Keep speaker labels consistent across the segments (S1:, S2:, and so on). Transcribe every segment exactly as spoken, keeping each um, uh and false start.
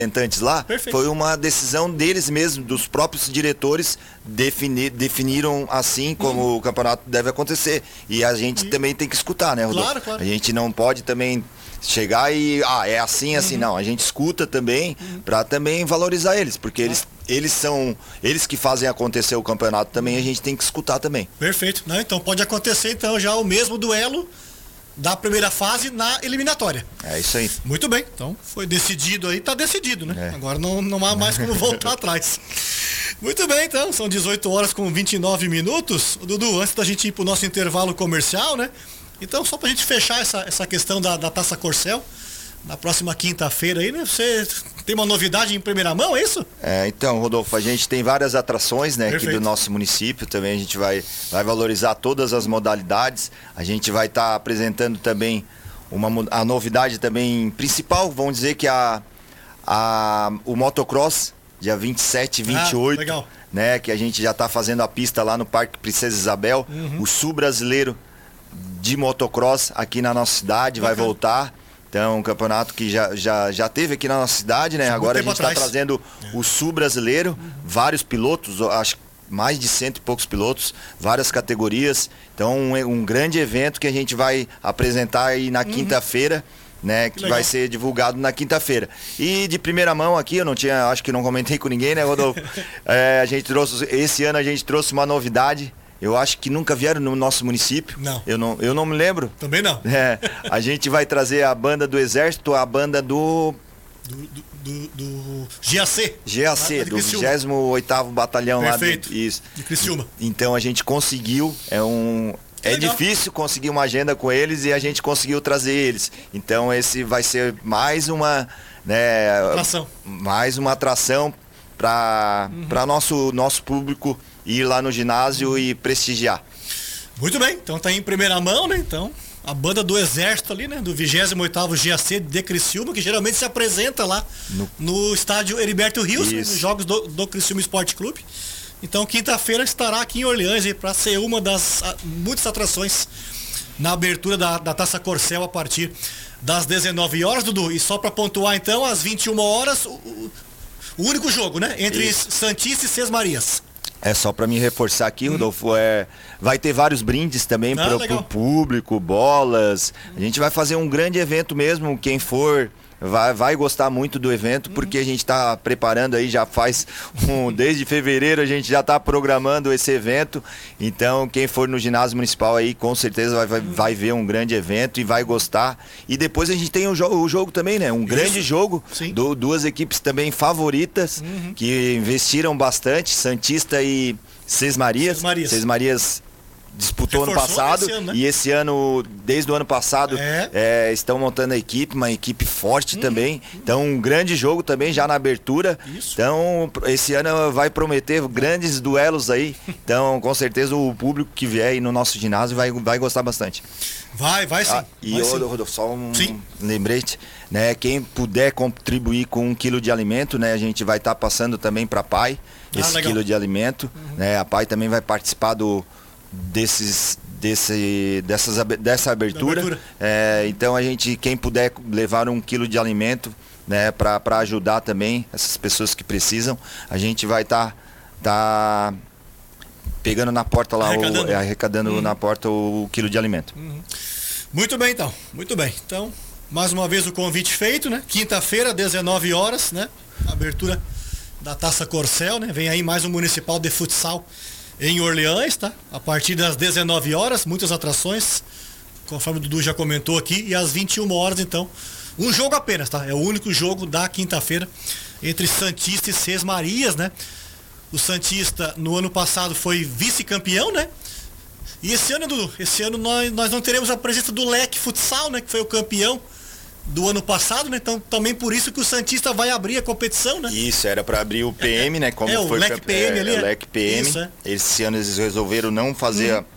S1: representantes lá,
S2: Perfeito.
S1: Foi uma decisão deles mesmos, dos próprios diretores, definir, definiram assim como uhum. o campeonato deve acontecer. E a gente uhum. também tem que escutar, né, Rodolfo?
S2: Claro, claro.
S1: A gente não pode também chegar e, ah, é assim, assim, uhum. não. A gente escuta também uhum. para também valorizar eles, porque eles, eles são, eles que fazem acontecer o campeonato também, a gente tem que escutar também.
S2: Perfeito. Não, então pode acontecer então já o mesmo duelo da primeira fase na eliminatória.
S1: É isso aí.
S2: Muito bem, então foi decidido aí, tá decidido, né? É. Agora não, não há mais como voltar atrás. Muito bem, então, são dezoito horas com vinte e nove minutos. Dudu, antes da gente ir pro nosso intervalo comercial, né? Então, só pra gente fechar essa, essa questão da, da Taça Corcel, na próxima quinta-feira aí, né? Você tem uma novidade em primeira mão, é isso?
S1: É, então, Rodolfo, a gente tem várias atrações, né, aqui do nosso município. Também a gente vai, vai valorizar todas as modalidades. A gente vai estar tá apresentando também uma a novidade também principal, vamos dizer que a, a o motocross, dia vinte e sete e vinte e oito, ah,
S2: legal.
S1: Né, que a gente já está fazendo a pista lá no Parque Princesa Isabel. Uhum. O Sul Brasileiro de motocross aqui na nossa cidade Bacana. Vai voltar. Então, um campeonato que já, já, já teve aqui na nossa cidade, né? Agora a gente está trazendo é. o Sul Brasileiro, uhum. vários pilotos, acho que mais de cento e poucos pilotos, várias categorias. Então, um, um grande evento que a gente vai apresentar aí na uhum. quinta-feira, né? Que, que vai ser divulgado na quinta-feira. E de primeira mão aqui, eu não tinha, acho que não comentei com ninguém, né, Rodolfo? é, a gente trouxe, esse ano a gente trouxe uma novidade. Eu acho que nunca vieram no nosso município.
S2: Não.
S1: Eu não, eu não me lembro.
S2: Também não.
S1: É, a gente vai trazer a banda do Exército, a banda do...
S2: Do, do, do, do G A C.
S1: G A C, do vigésimo oitavo Batalhão.
S2: Perfeito.
S1: Lá de, isso.
S2: de Criciúma.
S1: Então a gente conseguiu, é um... Que é legal. Difícil conseguir uma agenda com eles e a gente conseguiu trazer eles. Então esse vai ser mais uma... Né,
S2: atração.
S1: Mais uma atração para uhum. para nosso, nosso público ir lá no ginásio e prestigiar.
S2: Muito bem, então tá em primeira mão, né? Então, a banda do Exército ali, né? Do vigésimo oitavo G A C de Criciúma, que geralmente se apresenta lá no, no estádio Heriberto Rios, né? Nos jogos do, do Criciúma Esporte Clube. Então, quinta-feira estará aqui em Orleans para ser uma das a, muitas atrações na abertura da, da Taça Corcel a partir das dezenove horas, Dudu. E só para pontuar, então, às vinte e uma horas, o, o, o único jogo, né? Entre Isso. Santista e Sesmarias.
S1: É só para me reforçar aqui, Rodolfo, hum. é, vai ter vários brindes também ah, para o público, bolas. A gente vai fazer um grande evento mesmo, quem for vai, vai gostar muito do evento, hum. porque a gente está preparando aí, já faz um, desde fevereiro a gente já está programando esse evento. Então quem for no ginásio municipal aí com certeza vai, vai, hum. vai ver um grande evento e vai gostar. E depois a gente tem o jogo, o jogo também, né? Um Isso. grande jogo, do, duas equipes também favoritas, uhum. que investiram bastante, Santista e Sesmarias.
S2: Sesmarias.
S1: Sesmarias disputou ano passado esse ano, né? E esse ano, desde o ano passado,
S2: é.
S1: É, estão montando a equipe, uma equipe forte hum, também. Hum. Então, um grande jogo também já na abertura.
S2: Isso.
S1: Então, esse ano vai prometer grandes duelos aí. Então, com certeza, o público que vier aí no nosso ginásio vai, vai gostar bastante.
S2: Vai, vai sim.
S1: Ah, e
S2: vai
S1: eu,
S2: sim.
S1: Rodolfo, só um
S2: sim.
S1: lembrete, né? Quem puder contribuir com um quilo de alimento, né? A gente vai estar tá passando também para a P A I esse ah, quilo de alimento. Uhum. Né? A P A I também vai participar do desses desse dessas dessa abertura,
S2: abertura.
S1: É, então a gente, quem puder levar um quilo de alimento, né, para ajudar também essas pessoas que precisam, a gente vai estar tá, tá pegando na porta lá arrecadando, o, é, arrecadando uhum. na porta o, o quilo de alimento.
S2: Uhum. Muito bem, então, muito bem. Então, mais uma vez o convite feito, né? Quinta-feira, dezenove horas, né? Abertura da Taça Corcel, né? Vem aí mais um municipal de futsal em Orleans, tá? A partir das dezenove horas, muitas atrações, conforme o Dudu já comentou aqui, e às vinte e uma horas, então, um jogo apenas, tá? É o único jogo da quinta-feira entre Santista e Sesmarias, né? O Santista, no ano passado, foi vice-campeão, né? E esse ano, Dudu, esse ano nós, nós não teremos a presença do Leque Futsal, né? Que foi o campeão do ano passado, né? Então também por isso que o Santista vai abrir a competição, né?
S1: Isso, era para abrir o P M, né? Como
S2: é, o
S1: foi
S2: Leque P M
S1: é,
S2: ali,
S1: o Leque P M.
S2: Isso, é.
S1: Esse ano eles resolveram não fazer hum.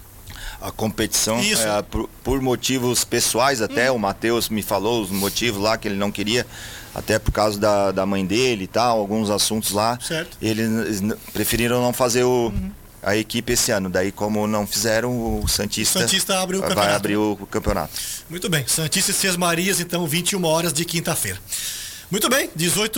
S1: a, a competição é, por, por motivos pessoais até. Hum. O Matheus me falou os motivos lá que ele não queria, até por causa da, da mãe dele e tal, alguns assuntos lá.
S2: Certo.
S1: Eles preferiram não fazer o... Uhum. a equipe esse ano. Daí, como não fizeram, o Santista,
S2: o Santista abre o
S1: vai
S2: campeonato.
S1: abrir o campeonato.
S2: Muito bem. Santista e Sesmarias, então, vinte e uma horas de quinta-feira. Muito bem, dezoito